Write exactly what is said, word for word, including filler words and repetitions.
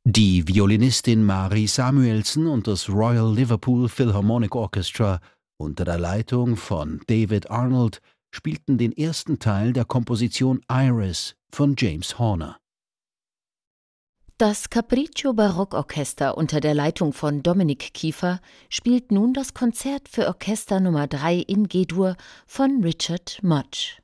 Die Violinistin Mari Samuelson und das Royal Liverpool Philharmonic Orchestra unter der Leitung von David Arnold spielten den ersten Teil der Komposition Iris von James Horner. Das Capriccio Barockorchester unter der Leitung von Dominik Kiefer spielt nun das Konzert für Orchester Nummer drei in G-Dur von Richard Mudge.